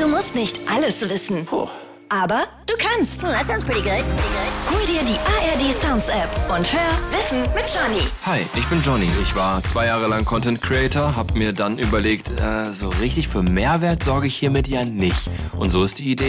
Du musst nicht alles wissen. Puh. Aber du kannst. That sounds pretty good. Hol dir die ARD Sounds App und hör Wissen mit Johnny. Hi, ich bin Johnny. Ich war 2 Jahre lang Content Creator, hab mir dann überlegt, so richtig für Mehrwert sorge ich hiermit ja nicht. Und so ist die Idee